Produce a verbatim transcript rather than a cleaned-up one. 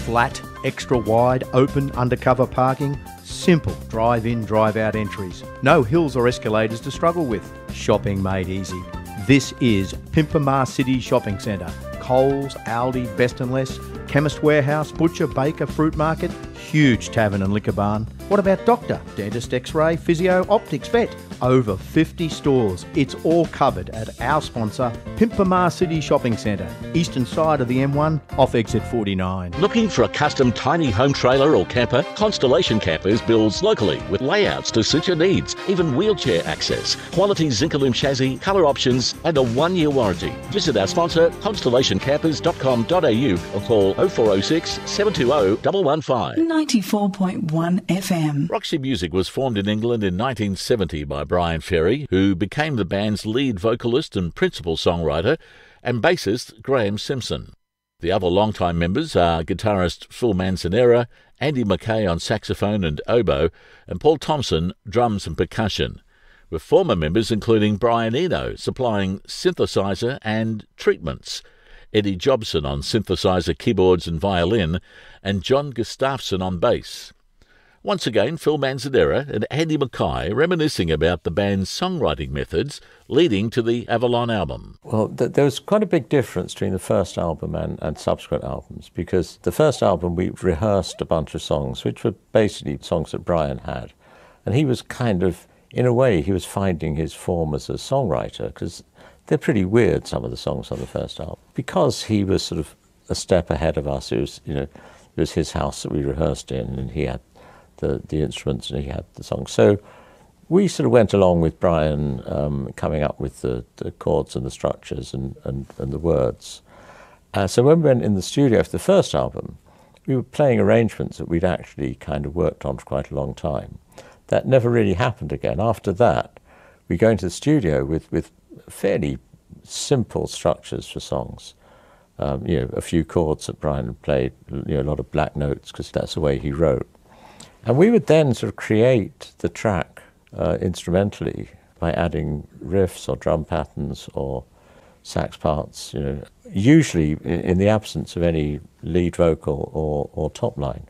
Flat, extra wide, open, undercover parking. Simple drive-in, drive-out entries. No hills or escalators to struggle with. Shopping made easy. This is Pimpamar City Shopping Centre. Coles, Aldi, Best and Less, Chemist Warehouse, Butcher, Baker, Fruit Market, huge tavern and liquor barn. What about doctor, dentist, x-ray, physio, optics, vet? Over fifty stores. It's all covered at our sponsor, Pimpamar City Shopping Centre, eastern side of the M one, off exit forty-nine. Looking for a custom tiny home trailer or camper? Constellation Campers builds locally with layouts to suit your needs, even wheelchair access, quality Zincalume chassis, colour options and a one-year warranty. Visit our sponsor, constellation campers dot com dot a u or call oh four oh six, seven two oh, one one five. ninety-four point one F M. Roxy Music was formed in England in nineteen seventy by Brian Ferry, who became the band's lead vocalist and principal songwriter, and bassist Graham Simpson. The other longtime members are guitarist Phil Manzanera, Andy Mackay on saxophone and oboe, and Paul Thompson, drums and percussion, with former members including Brian Eno supplying synthesizer and treatments, Eddie Jobson on synthesizer, keyboards and violin, and John Gustafsson on bass. Once again, Phil Manzanera and Andy Mackay reminiscing about the band's songwriting methods leading to the Avalon album. Well, th- there was quite a big difference between the first album and, and subsequent albums, because the first album we rehearsed a bunch of songs, which were basically songs that Brian had. And he was kind of, in a way, he was finding his form as a songwriter, because they're pretty weird, some of the songs on the first album. Because he was sort of a step ahead of us, it was, you know, it was his house that we rehearsed in, and he had The, the instruments and he had the songs. So we sort of went along with Brian um, coming up with the, the chords and the structures and, and, and the words. Uh, so when we went in the studio for the first album, we were playing arrangements that we'd actually kind of worked on for quite a long time. That never really happened again. After that, we go into the studio with, with fairly simple structures for songs. Um, you know, a few chords that Brian had played, you know, a lot of black notes, because that's the way he wrote. And we would then sort of create the track uh, instrumentally by adding riffs or drum patterns or sax parts, you know, usually in, in the absence of any lead vocal or, or top line.